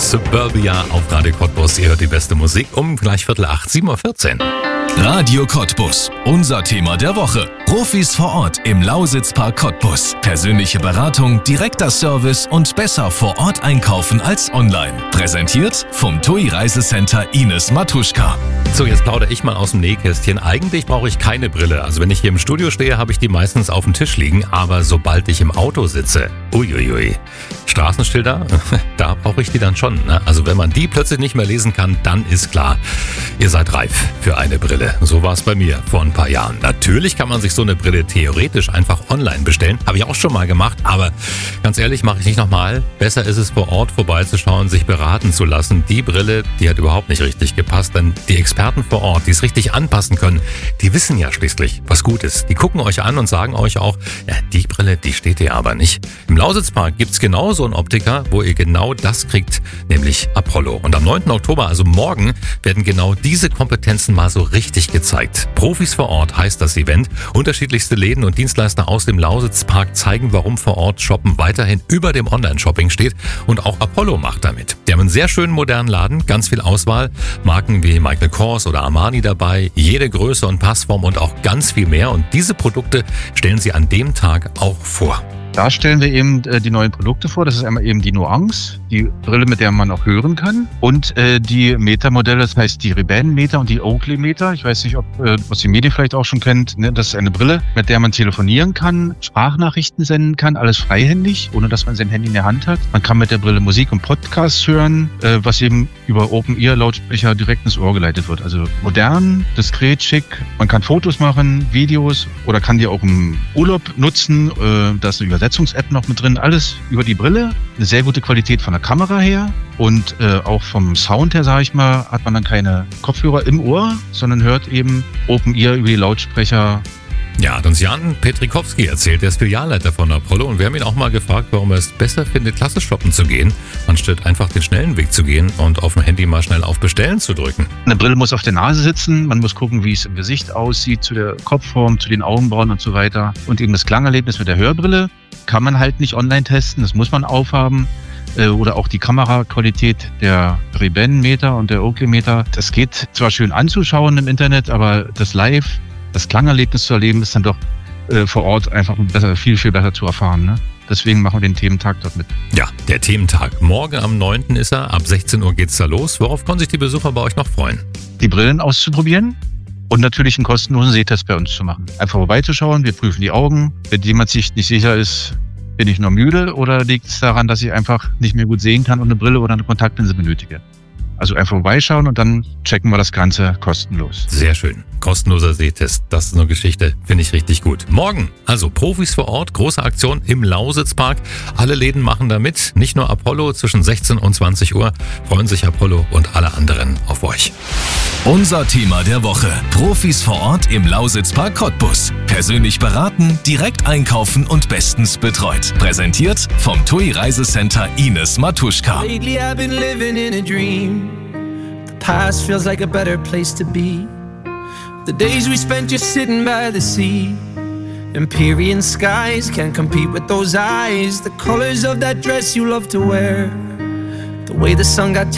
Suburbia auf Radio Cottbus. Ihr hört die beste Musik um gleich 7:15, 7:14 Uhr. Radio Cottbus. Unser Thema der Woche. Profis vor Ort im Lausitzpark Cottbus. Persönliche Beratung, direkter Service und besser vor Ort einkaufen als online. Präsentiert vom TUI Reisecenter Ines Matuschka. So, jetzt plaudere ich mal aus dem Nähkästchen. Eigentlich brauche ich keine Brille. Also wenn ich hier im Studio stehe, habe ich die meistens auf dem Tisch liegen. Aber sobald ich im Auto sitze, uiuiui, Straßenschilder, da brauche ich die dann schon. Ne? Also wenn man die plötzlich nicht mehr lesen kann, dann ist klar, ihr seid reif für eine Brille. So war es bei mir vor ein paar Jahren. Natürlich kann man sich so eine Brille theoretisch einfach online bestellen. Habe ich auch schon mal gemacht. Aber ganz ehrlich, mache ich nicht nochmal. Besser ist es, vor Ort vorbeizuschauen, sich beraten zu lassen. Die Brille, die hat überhaupt nicht richtig gepasst. Denn die Experten vor Ort, die es richtig anpassen können, die wissen ja schließlich, was gut ist. Die gucken euch an und sagen euch auch, ja, die Brille, die steht dir aber nicht. Im Lausitzpark gibt's genau so einen Optiker, wo ihr genau das kriegt, nämlich Apollo. Und am 9. Oktober, also morgen, werden genau diese Kompetenzen mal so richtig gezeigt. Profis vor Ort heißt das Event. Unterschiedlichste Läden und Dienstleister aus dem Lausitzpark zeigen, warum vor Ort Shoppen weiterhin über dem Online-Shopping steht. Und auch Apollo macht damit. Die haben einen sehr schönen modernen Laden, ganz viel Auswahl. Marken wie Michael Kors oder Armani dabei, jede Größe und Passform und auch ganz viel mehr. Und diese Produkte stellen sie an dem Tag auch vor. Da stellen wir eben die neuen Produkte vor. Das ist einmal eben die Nuance, die Brille, mit der man auch hören kann. Und die Meta-Modelle, das heißt die Ray-Ban-Meter und die Oakley-Meter. Ich weiß nicht, was die Medien vielleicht auch schon kennt. Ne? Das ist eine Brille, mit der man telefonieren kann, Sprachnachrichten senden kann, alles freihändig, ohne dass man sein Handy in der Hand hat. Man kann mit der Brille Musik und Podcasts hören, was eben über Open-Ear-Lautsprecher direkt ins Ohr geleitet wird. Also modern, diskret, schick. Man kann Fotos machen, Videos oder kann die auch im Urlaub nutzen. Da ist eine Übersetzungs-App noch mit drin. Alles über die Brille. Eine sehr gute Qualität von der Kamera her. Und auch vom Sound her, sage ich mal, hat man dann keine Kopfhörer im Ohr, sondern hört eben Open-Ear über die Lautsprecher. Ja, hat uns Jan Petrikowski erzählt, der ist Filialleiter von Apollo, und wir haben ihn auch mal gefragt, warum er es besser findet, klassisch shoppen zu gehen, anstatt einfach den schnellen Weg zu gehen und auf dem Handy mal schnell auf Bestellen zu drücken. Eine Brille muss auf der Nase sitzen, man muss gucken, wie es im Gesicht aussieht, zu der Kopfform, zu den Augenbrauen und so weiter. Und eben das Klangerlebnis mit der Hörbrille kann man halt nicht online testen, das muss man aufhaben. Oder auch die Kameraqualität der Ray-Ban-Meter und der Oakley-Meter. Das geht zwar schön anzuschauen im Internet, aber das Klangerlebnis zu erleben, ist dann doch vor Ort einfach viel, viel besser zu erfahren. Ne? Deswegen machen wir den Thementag dort mit. Ja, der Thementag. Morgen am 9. ist er. Ab 16 Uhr geht's da los. Worauf können sich die Besucher bei euch noch freuen? Die Brillen auszuprobieren und natürlich einen kostenlosen Sehtest bei uns zu machen. Einfach vorbeizuschauen, wir prüfen die Augen. Wenn jemand sich nicht sicher ist, bin ich nur müde oder liegt es daran, dass ich einfach nicht mehr gut sehen kann und eine Brille oder eine Kontaktlinse benötige? Also einfach vorbeischauen und dann checken wir das Ganze kostenlos. Sehr schön. Kostenloser Sehtest. Das ist eine Geschichte, finde ich richtig gut. Morgen, also Profis vor Ort, große Aktion im Lausitzpark. Alle Läden machen da mit, nicht nur Apollo. Zwischen 16 und 20 Uhr freuen sich Apollo und alle anderen auf euch. Unser Thema der Woche. Profis vor Ort im Lausitzpark Cottbus. Persönlich beraten, direkt einkaufen und bestens betreut. Präsentiert vom TUI Reisecenter Ines Matuschka. Lately I've been living in a dream. The past feels like a better place to be. The days we spent just sitting by the sea. Empyrean skies can't compete with those eyes. The colors of that dress you love to wear. The way the sun got